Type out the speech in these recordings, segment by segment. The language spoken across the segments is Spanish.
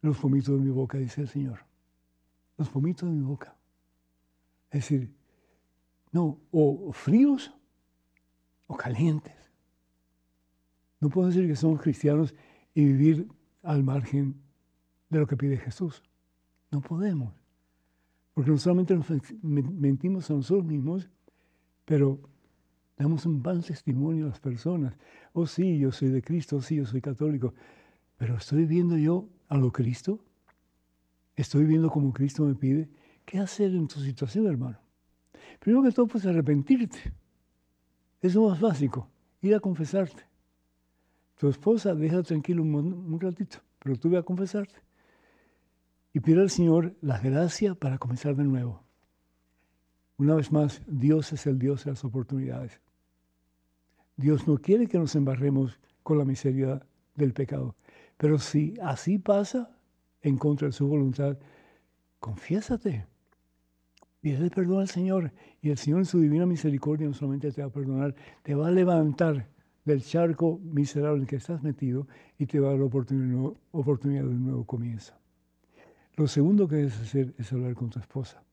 los vomito de mi boca, dice el Señor. Los vomito de mi boca. Es decir, no, o fríos o calientes. No puedo decir que somos cristianos y vivir al margen de lo que pide Jesús. No podemos. Porque no solamente nos mentimos a nosotros mismos, pero damos un mal testimonio a las personas. Oh, sí, yo soy de Cristo, oh, sí, yo soy católico. Pero ¿estoy viviendo yo a lo Cristo? ¿Estoy viviendo como Cristo me pide? ¿Qué hacer en tu situación, hermano? Primero que todo, pues arrepentirte. Eso es lo más básico. Ir a confesarte. Tu esposa, déjala tranquilo un ratito, pero tú ve a confesarte. Y pide al Señor la gracia para comenzar de nuevo. Una vez más, Dios es el Dios de las oportunidades. Dios no quiere que nos embarremos con la miseria del pecado. Pero si así pasa, en contra de su voluntad, confiésate. Pídele perdón al Señor. Y el Señor en su divina misericordia no solamente te va a perdonar, te va a levantar del charco miserable en que estás metido y te va a dar la oportunidad de un nuevo comienzo. Lo segundo que debes hacer es hablar con tu esposa.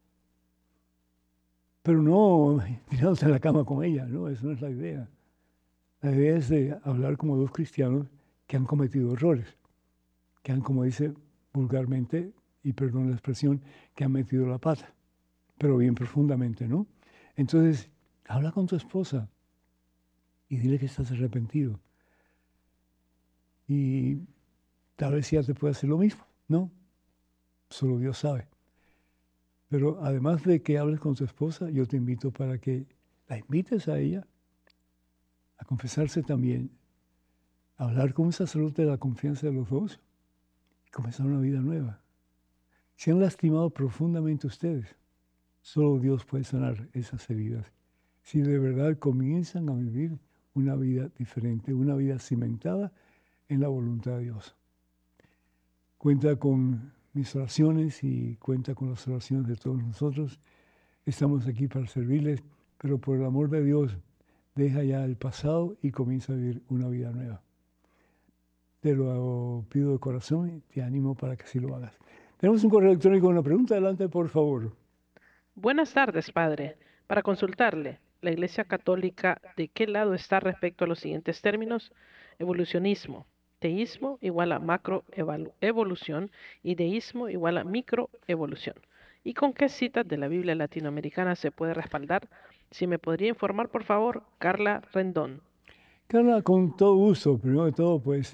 Pero no tirándote en la cama con ella, no, eso no es la idea. La idea es de hablar como dos cristianos que han cometido errores, que han, como dice vulgarmente, y perdón la expresión, que han metido la pata, pero bien profundamente, ¿no? Entonces, habla con tu esposa y dile que estás arrepentido. Y tal vez ella te pueda hacer lo mismo, ¿no? Solo Dios sabe. Pero además de que hables con tu esposa, yo te invito para que la invites a ella a confesarse también, a hablar con un sacerdote de la confianza de los dos y comenzar una vida nueva. Se han lastimado profundamente ustedes. Solo Dios puede sanar esas heridas. Si de verdad comienzan a vivir una vida diferente, una vida cimentada en la voluntad de Dios. Cuenta con mis oraciones y cuenta con las oraciones de todos nosotros. Estamos aquí para servirles, pero por el amor de Dios, deja ya el pasado y comienza a vivir una vida nueva. Te lo pido de corazón y te animo para que así lo hagas. Tenemos un correo electrónico con una pregunta. Adelante, por favor. Buenas tardes, padre. Para consultarle, ¿la Iglesia Católica de qué lado está respecto a los siguientes términos? Evolucionismo. Teísmo igual a macroevolución y deísmo igual a microevolución. ¿Y con qué citas de la Biblia latinoamericana se puede respaldar? Si me podría informar, por favor, Carla Rendón. Carla, con todo gusto. Primero de todo, pues,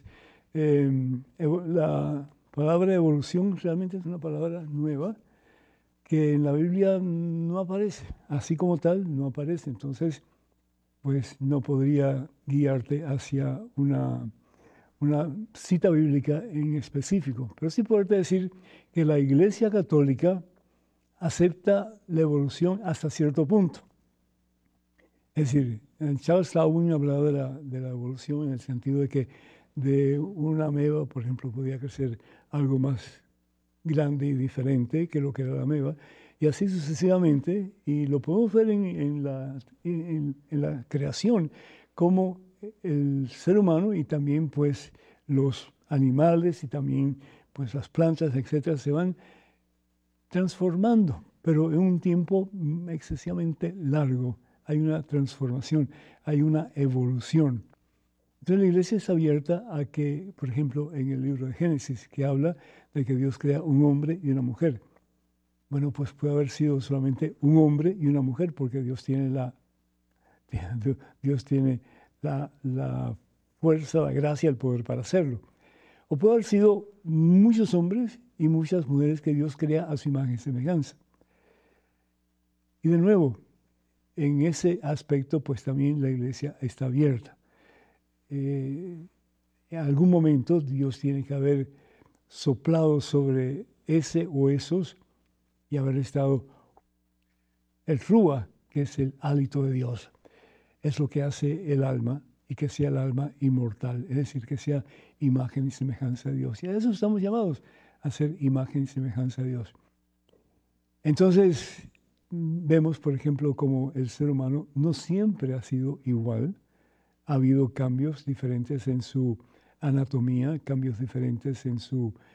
la palabra evolución realmente es una palabra nueva que en la Biblia no aparece, así como tal no aparece. Entonces, pues no podría guiarte hacia una cita bíblica en específico, pero sí poderte decir que la Iglesia Católica acepta la evolución hasta cierto punto. Es decir, Charles Darwin hablaba de la evolución en el sentido de que de una ameba, por ejemplo, podía crecer algo más grande y diferente que lo que era la ameba, y así sucesivamente, y lo podemos ver en la creación, como el ser humano y también pues los animales y también pues las plantas, etcétera, se van transformando, pero en un tiempo excesivamente largo. Hay una transformación, hay una evolución. Entonces la iglesia está abierta a que, por ejemplo, en el libro de Génesis, que habla de que Dios crea un hombre y una mujer. Bueno, pues puede haber sido solamente un hombre y una mujer, porque Dios tiene Dios tiene la fuerza, la gracia, el poder para hacerlo. O puede haber sido muchos hombres y muchas mujeres que Dios crea a su imagen y semejanza. Y de nuevo, en ese aspecto, pues también la iglesia está abierta. En algún momento Dios tiene que haber soplado sobre ese o esos y haber estado el Rúa, que es el hálito de Dios. Es lo que hace el alma y que sea el alma inmortal, es decir, que sea imagen y semejanza de Dios. Y a eso estamos llamados, a ser imagen y semejanza de Dios. Entonces, vemos, por ejemplo, como el ser humano no siempre ha sido igual. Ha habido cambios diferentes en su anatomía, cambios diferentes en su